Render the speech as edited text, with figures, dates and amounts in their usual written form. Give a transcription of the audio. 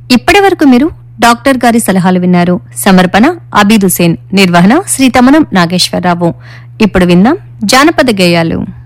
ఇప్పటి వరకు మీరు డాక్టర్ గారి సలహాలు విన్నారు. సమర్పణ అబీద్ హుసేన్, నిర్వహణ శ్రీ తమనం నాగేశ్వరరావు. ఇప్పుడు విందాం జానపద గేయాలు.